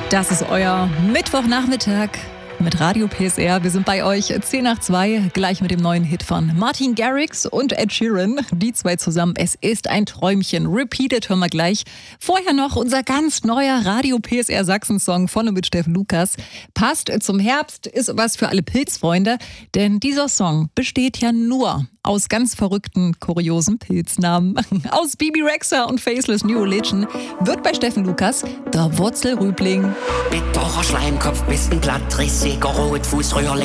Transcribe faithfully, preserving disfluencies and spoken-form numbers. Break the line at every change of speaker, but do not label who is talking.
Das ist euer Mittwochnachmittag mit Radio P S R. Wir sind bei euch zehn nach zwei, gleich mit dem neuen Hit von Martin Garrix und Ed Sheeran. Die zwei zusammen, es ist ein Träumchen. Repeated hören wir gleich. Vorher noch unser ganz neuer Radio P S R Sachsen-Song von und mit Steffen Lukas. Passt zum Herbst, ist was für alle Pilzfreunde, denn dieser Song besteht ja nur aus ganz verrückten, kuriosen Pilznamen. Aus Bibi Rexha und Faceless New Religion wird bei Steffen Lukas der Wurzelrübling.
Bitterer Schleimkopf, bisschen glatt, rissiger Rotfußröhrling.